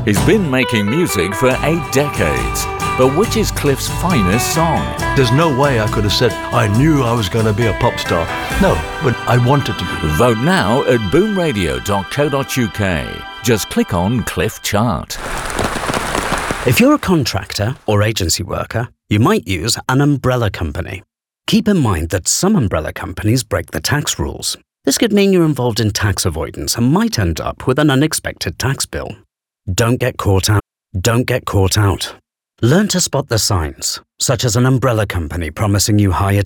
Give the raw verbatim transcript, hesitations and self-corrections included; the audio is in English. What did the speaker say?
He's been making music for eight decades. But which is Cliff's finest song? There's no way I could have said I knew I was going to be a pop star. No, but I wanted to be. Vote now at boom radio dot co dot U K. Just click on Cliff Chart. If you're a contractor or agency worker, you might use an umbrella company. Keep in mind that some umbrella companies break the tax rules. This could mean you're involved in tax avoidance and might end up with an unexpected tax bill. Don't get caught out. Don't get caught out. Learn to spot the signs, such as an umbrella company promising you higher